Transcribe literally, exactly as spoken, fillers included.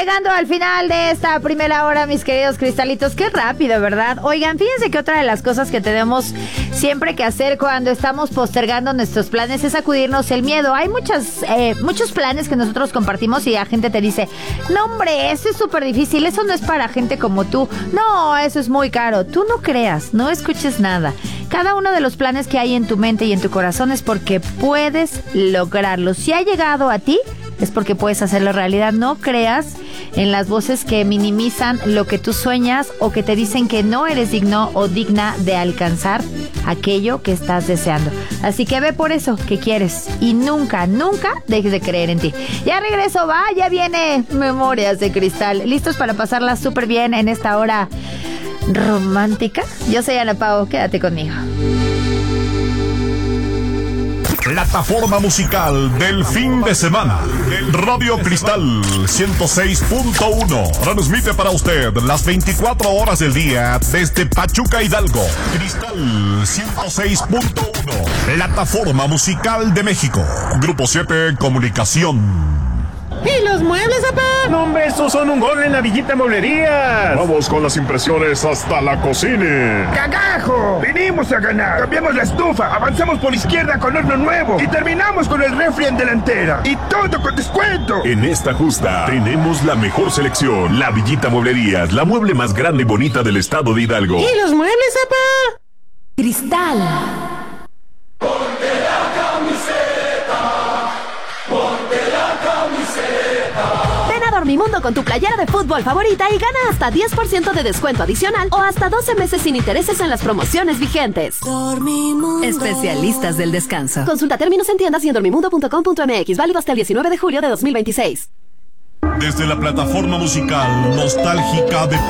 llegando al final de esta primera hora, mis queridos cristalitos. Qué rápido, ¿verdad? Oigan, fíjense que otra de las cosas que tenemos siempre que hacer cuando estamos postergando nuestros planes es sacudirnos el miedo. Hay muchas, eh, muchos planes que nosotros compartimos y la gente te dice, no hombre, eso es súper difícil, eso no es para gente como tú. No, eso es muy caro. Tú no creas, no escuches nada. Cada uno de los planes que hay en tu mente y en tu corazón es porque puedes lograrlo. Si ha llegado a ti, es porque puedes hacerlo realidad. No creas en las voces que minimizan lo que tú sueñas o que te dicen que no eres digno o digna de alcanzar aquello que estás deseando. Así que ve por eso que quieres y nunca, nunca dejes de creer en ti. Ya regreso, va, ya viene Memorias de Cristal. ¿Listos para pasarla súper bien en esta hora romántica? Yo soy Ana Pao, quédate conmigo. Plataforma musical del fin de semana. Radio Cristal ciento seis punto uno transmite para usted las veinticuatro horas del día desde Pachuca, Hidalgo. Cristal ciento seis punto uno, Plataforma musical de México. Grupo siete Comunicación. ¿Y los muebles, papá? No, hombre, estos son un gol en la Villita Mueblerías. Vamos con las impresiones hasta la cocina. ¡Cagajo! Venimos a ganar. Cambiamos la estufa, avanzamos por izquierda con horno nuevo y terminamos con el refri en delantera. Y todo con descuento. En esta justa tenemos la mejor selección. La Villita Mueblerías, la mueble más grande y bonita del estado de Hidalgo. ¿Y los muebles, papá? Cristal. Ponte la camiseta. Ponte la camiseta. Ven a Dormimundo con tu playera de fútbol favorita y gana hasta diez por ciento de descuento adicional o hasta doce meses sin intereses en las promociones vigentes. Dormimundo. Especialistas del descanso. Consulta términos en tiendas y en dormimundo punto com punto m x. Válido hasta el diecinueve de julio de dos mil veintiséis. Desde la plataforma musical nostálgica de